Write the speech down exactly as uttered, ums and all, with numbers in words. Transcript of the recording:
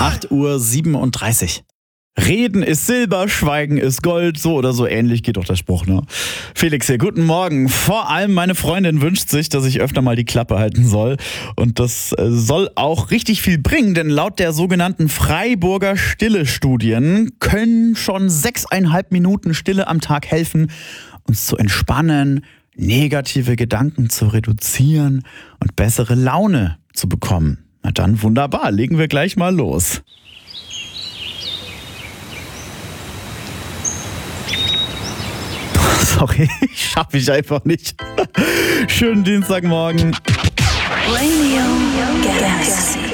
acht Uhr siebenunddreißig. Reden ist Silber, Schweigen ist Gold, so oder so ähnlich geht doch der Spruch, ne? Felix hier, guten Morgen. Vor allem meine Freundin wünscht sich, dass ich öfter mal die Klappe halten soll. Und das soll auch richtig viel bringen, denn laut der sogenannten Freiburger Stille-Studien können schon sechseinhalb Minuten Stille am Tag helfen, uns zu entspannen, negative Gedanken zu reduzieren und bessere Laune zu bekommen. Na dann wunderbar, legen wir gleich mal los. Sorry, schaffe ich einfach nicht. Schönen Dienstagmorgen. Radio Galaxy.